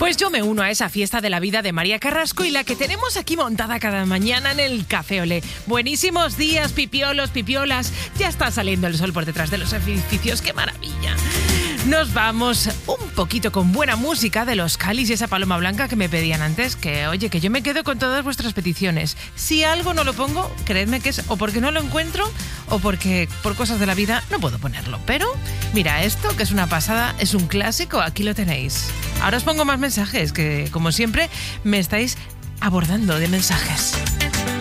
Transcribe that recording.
Pues yo me uno a esa fiesta de la vida de María Carrasco y la que tenemos aquí montada cada mañana en el Café Olé. Buenísimos días, pipiolos, pipiolas. Ya está saliendo el sol por detrás de los edificios. ¡Qué maravilla! Nos vamos un poquito con buena música de los Calis y esa paloma blanca que me pedían antes. Que, oye, que yo me quedo con todas vuestras peticiones. Si algo no lo pongo, creedme que es o porque no lo encuentro o porque por cosas de la vida no puedo ponerlo. Pero mira, esto que es una pasada, es un clásico, aquí lo tenéis. Ahora os pongo más mensajes que, como siempre, me estáis abordando de mensajes.